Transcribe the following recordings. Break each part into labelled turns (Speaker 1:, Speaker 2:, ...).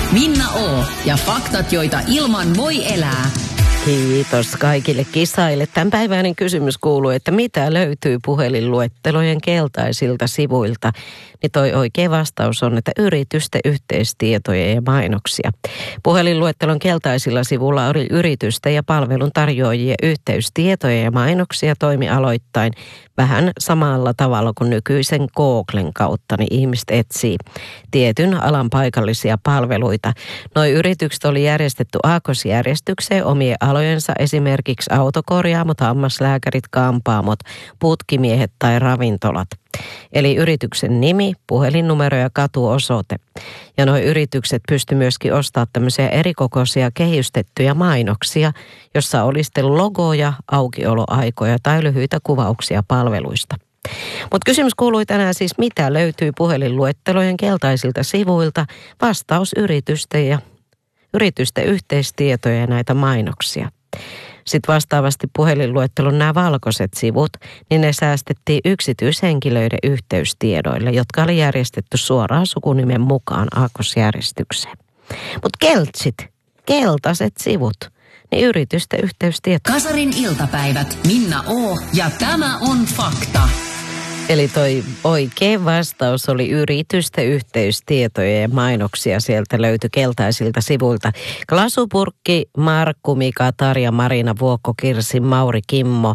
Speaker 1: Minna O. ja faktat, joita ilman voi elää.
Speaker 2: Kiitos kaikille kisaille. Tämänpäiväinen kysymys kuuluu, että mitä löytyy puhelinluettelojen keltaisilta sivuilta? Niin toi oikea vastaus on, että yritysten yhteistietoja ja mainoksia. Puhelinluettelon keltaisilla sivulla oli yritysten ja palveluntarjoajien yhteystietoja ja mainoksia toimialoittain vähän samalla tavalla kuin nykyisen Googlen kautta, niin ihmiset etsii tietyn alan paikallisia palveluita. Nuo yritykset oli järjestetty aakkosjärjestykseen omien alojensa, esimerkiksi autokorjaamot, hammaslääkärit, kampaamot, putkimiehet tai ravintolat. Eli yrityksen nimi, puhelinnumero ja katuosoite. Ja nuo yritykset pysty myöskin ostamaan tämmöisiä erikokoisia kehystettyjä mainoksia, jossa oli sitten logoja, aukioloaikoja tai lyhyitä kuvauksia palveluista. Mutta kysymys kuului tänään siis, mitä löytyy puhelinluettelojen keltaisilta sivuilta? Vastaus yritysten yhteistietoja ja näitä mainoksia. Sitten vastaavasti puhelinluettelon nämä valkoiset sivut, niin ne säästettiin yksityishenkilöiden yhteystiedoille, jotka oli järjestetty suoraan sukunimen mukaan aakkosjärjestykseen. Mutta keltaiset sivut, niin yritysten yhteystietoja.
Speaker 1: Kasarin iltapäivät, Minna O. ja tämä on fakta.
Speaker 2: Eli toi oikea vastaus oli yritysten yhteystietoja ja mainoksia sieltä löytyi keltaisilta sivuilta. Klasupurkki, Markku, Mika, Tarja, Marina, Vuokko, Kirsi, Mauri, Kimmo,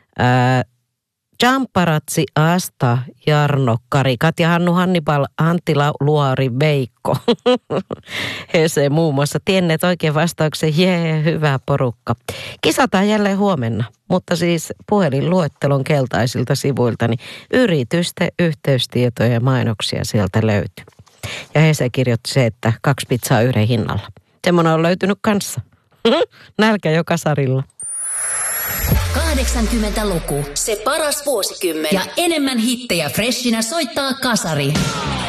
Speaker 2: Jamparatsi, Asta, Jarno, Kari, Katja, Hannu, Hannibal, Anttila, Luori, Veikko. Hese muun muassa tienneet oikein vastauksen. Jee, hyvä porukka. Kisataan jälleen huomenna, mutta siis puhelinluettelon keltaisilta sivuilta, niin yritysten yhteystietoja ja mainoksia sieltä löytyy. Ja Hese kirjoitti se, että 2 pizzaa yhden hinnalla. Semmoinen on löytynyt kanssa. Nälkä jo kasarilla.
Speaker 1: 80-luku, se paras vuosikymmen. Ja enemmän hittejä freshinä soittaa Kasari.